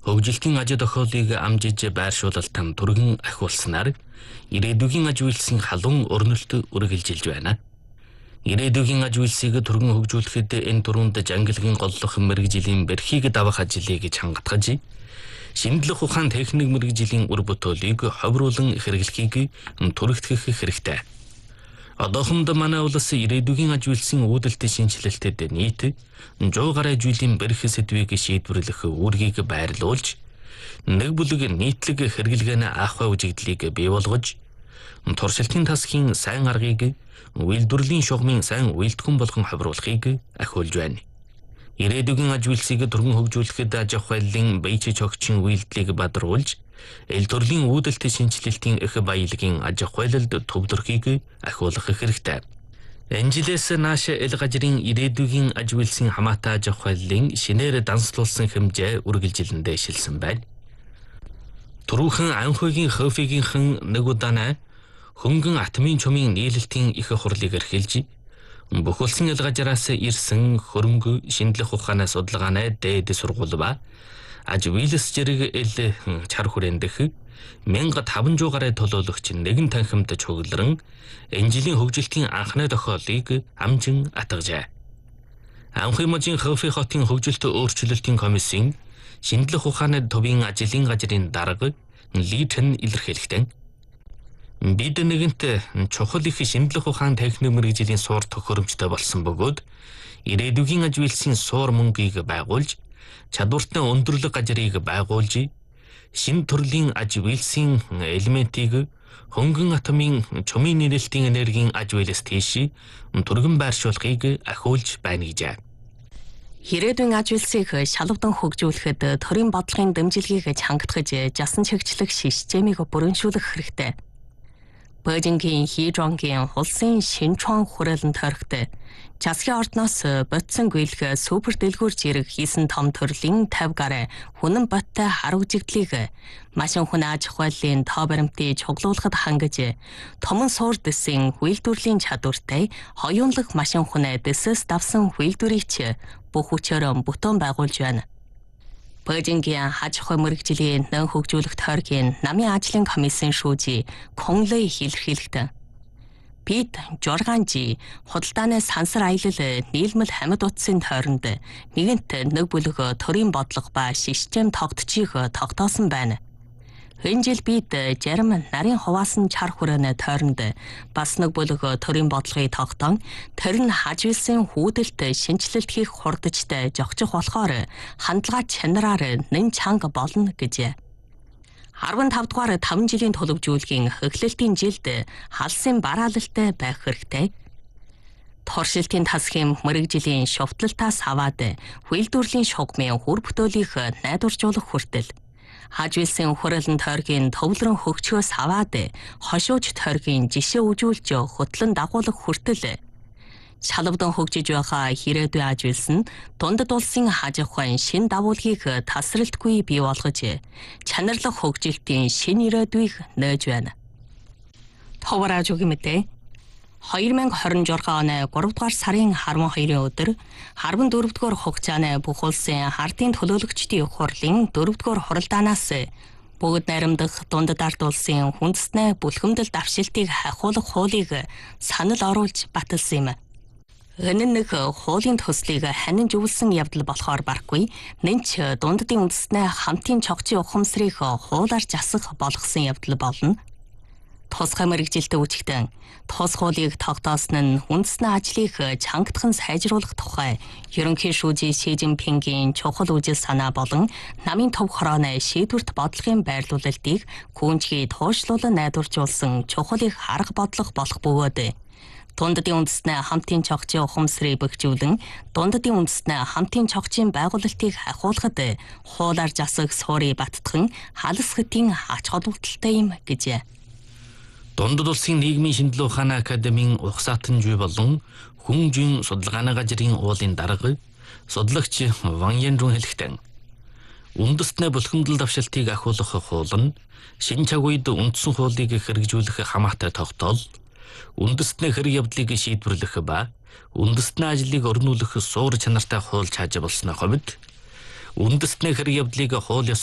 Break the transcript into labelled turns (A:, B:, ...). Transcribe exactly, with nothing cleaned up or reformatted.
A: Хөгжилтийн аж тохиолыг амжиж байршуулалтан түргэн ахиулснаар ирээдүйн аж үйлсийн халуун өрнөлт үргэлжилж байна. Ирээдүйн аж үйлсийг түргэн хөгжүүлэхэд энэ түрүүнд жангилгын голлох мэрэгжлийн бэрхийг давах ажлыг чангатгаж, шинжлэх ухаан техник мэрэгжлийн үр бүтээлийг ховруулан хэрэглэхийг түрэгтгэх хэрэгтэй. Одоохонд манай улс ирээдүйн аж үйлсийн үүдэлт шинжилэлтэд нийт жоо гаруй жилийн бэрх сэдвийг шийдвэрлэх үүргийг байрлуулж, нэг бүлэг нийтлэг хэрэглэгээний ахуй үжигдлийг бий болгож, туршилтын тасхийн сайн аргыг үйлдвэрлэлийн шугамын сайн үйлдэгэн болгон ховруулахыг ахиулж байна. Ирээдүйн аж үйлсийг түргэн хөгжүүлэхэд аж ахуйлын бие чогчийн үйлдэлийг бадруулж, эл төрлийн үүдэлт шинжилэлтийн их баялагын аж ахуйлалд төвлөрөхийг ахиулах хэрэгтэй. Энэ жилээс нааш эл газрын ирээдүйн аж үйлсийн хамаатай аж ахуйлын шинээр данслуулсан хэмжээ үргэлжилэндээ шилсэн байна. Түрүүхэн анхойгийн хофигийнхэн нэг удаанаа хөнгөн атомын чумын нийлэлтийн их хурлыг эрхэлж, бүхэлсэн эл газраас ирсэн хөрөнгө шинжлэх ухааны судалгааны дээд сургууль ба аж үйлс зэрэг эл чар хүрэндэх мянга таван жуу гаруй төлөөлөгч нэгэн танхимд чугларан энэ жилийн хөгжилтийн анхны тохиолыг амжин атгажээ. Анхны можийн Хофи хотын хөгжилт өөрчлөлтийн комиссийн шинжлэх ухааны төвийн ажлын газрын дарга Литэн илэрхийлэхдээ бид нэгэнт чухал их шинжлэх ухаан техник мэрэгжлийн суур төхөөрөмжтэй болсон бөгөөд ирээдүйн аж үйлсийн суур мөнгийг байгуулж, чадвартай өндөрлөг газрыг байгуулж, шинэ төрлийн аж үйлсийн элементийг хөнгөн атомын чумын нийлэлтийн энергийн аж үйлс тийш түргэн байршуулахыг ахиулж байна гэжээ.
B: Ирээдүйн аж үйлсийг шалгавдан хөгжүүлэхэд төрийн бодлогын дэмжлэгийг чангатгаж, жасан чигчлэх системийг бүрэншүүлэх хэрэгтэй. Бээжингийн Хижонгийн улсын шинчуан хүрээлэн тойрогт засгийн ордноос бодсон гүйлг супер дэлгүүр зэрэг хийсэн том төрлийн тавь гаруй хүнэн боттой хар үжигдлийг машин хүн аж ахуйлын тоо баримтыг чуглуулахад хангаж, томон суур дэсийн үйлдвэрлэлийн чадвартай хоёулах машин хүн дэсээс давсан үйлдвэрийг ч бүх хүчээр бүтэн байгуулж байна. Бээжингийн аж ахуй мэрэгжлийн нэн хөгжүүлэх тойргийн намын ажлын комиссийн шүүжи Конлей илэрхийлэхдээ бид жургаанжи худалдааны сансар аялал нийлмэл амьд утсын тойронд нэгэнт нэг бүлэг төрийн бодлого ба систем тогтчихийг тогтоосон байна. Энэ жил бид зарим нарийн хуваасан чар хүрээний тойронд бас нэг бүлэг төрийн бодлогыг тогтоон, тэр нь аж үйлсийн хүүдэлт шинжилэлт хийх хурдчтай зохицох болохоор хандлага чанараар нэн чанга болно гэжээ. арван тав дугаар таван жилийн төлөвжүүлгийн эхлэлтийн жилд халсын бараалалтай байх хэрэгтэй. Туршилтын тасхийн мэрэгжлийн шувталтаас аваад үйлдвэрлэлийн шугамын хүр бүтээлийг найдваржуулах хүртэл, аж үйлсийн хүрээлэн тойргийн төвлөрөн хөгжихөөс аваад хошууч тойргийн жишээ үжүүлж хөтлөн дагуулах хүртэл шалгавдан хөгжиж байгаа ирээдүйн аж үйлс нь дундад улсын аж ахуйн шин давуулгийг тасралтгүй бий болгож, чанарлах хөгжилтийн шин ирээдүйг нээж байна. Товар аж ахуйн мэдээ. хоёр мянга хорин жургаан оны гурав дугаар сарын харван хоёрын өдөр харван дөрөв дугаар хугацааны бүх улсын ардын төлөөлөгчдийн хурлын дөрөв дугаар хуралдаанаас бүгд найрамдах дундад ард улсын хүндэснээ бүлхэмдэл давшилтыг хахиулах хуулийг санал оруулж баталсан юм. Энэ нэг хуулийн төслийг ханин зөвлөсөн явдал болохоор барахгүй, нэнч дундадын үндэснээ хамтын чогчийн ухамсарыг хуулаар засах болгосон явдал болно. Тусгай мэрэгжилтэд үжигтэн тус хуулийг тогтоосон нь үндэсний ажлыг чангатхан сайжруулах тухай ерөнхий шүүжийн Ши Жинпингийн чухал үжил санаа болон намын төв хорооны шийдвэрт бодлогын байрлуулалтыг гүнжгий туушлуулан найдваржуулсан чухал их арга бодлого болох бөгөөд, дундадын үндэснээ хамтын чогчийн ухамсарыг бэхжүүлэн дундадын үндэснээ хамтын чогчийн байгуулалтыг хахиулахад хуулаар засах суурийг баттган халас хэтийн ач холбогдолтой юм гэжээ.
A: Дундад улсын нийгмийн шинжилгээ ухааны академийн ухсаатан жүй болон хүн зүйн судалгааны газрын уулын дарга судлагч Ван Янжун хэлэхдээ үндэстний бүлхэмдэл давшилтыг ахиулах хууль нь шинэ цаг үед үндсэн хуулийг хэрэгжүүлэх хамаатай тогтоол, үндэстний хэрэг явдлыг шийдвэрлэх ба үндэстний ажлыг өрнүүлэх суур чанартай хууль чааж болсны хувьд үндэстний хэрэг явдлыг хууль